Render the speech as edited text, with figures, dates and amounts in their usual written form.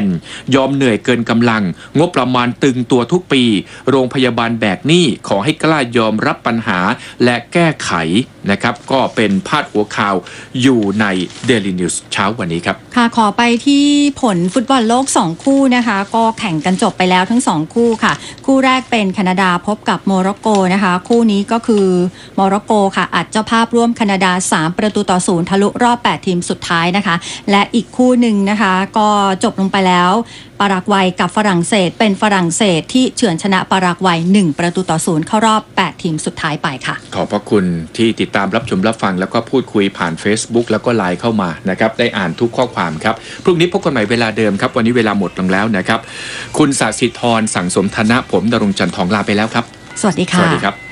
ยอมเหนื่อยเกินกำลังงบประมาณตึงตัวทุกปีโรงพยาบาลแบกหนี้ขอให้กล้ายอมรับปัญหาและแก้ไขนะครับก็เป็นพาดหัวข่าวอยู่ใน Daily News เช้าวันนี้ครับค่ะขอไปที่ผลฟุตบอลโลก2คู่นะคะก็แข่งกันจบไปแล้วทั้ง2คู่ค่ะคู่แรกเป็นแคนาดาพบกับโมร็อกโกนะคะคู่นี้ก็คือโมร็อกโกค่ะอัดเจ้าภาพร่วมแคนาดา3-0ทะลุรอบ8ทีมสุดท้ายนะคะและอีกคู่หนึ่งนะคะก็จบลงไปแล้วปารากวัยกับฝรั่งเศสเป็นฝรั่งเศสที่เฉือนชนะปารากวัย1-0เข้ารอบ8ทีมสุดท้ายไปค่ะขอบพระคุณที่ติดตามรับชมรับฟังแล้วก็พูดคุยผ่าน Facebook แล้วก็ไลน์เข้ามานะครับได้อ่านทุกข้อความครับพรุ่งนี้พบกันใหม่เวลาเดิมครับวันนี้เวลาหมดลงแล้วนะครับคุณศสิธรสังสมธนะผมณรงค์จันทร์ทองลาไปแล้วครับสวัสดีค่ะสวัสดีครับ